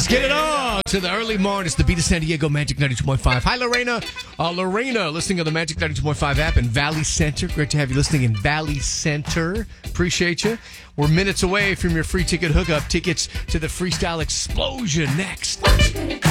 Let's get it on to the early morning. It's the Beat of San Diego Magic 92.5. Hi, Lorena. Lorena, listening on the Magic 92.5 app in Valley Center. Great to have you listening in Valley Center. Appreciate you. We're minutes away from your free ticket hookup. Tickets to the Freestyle Explosion next.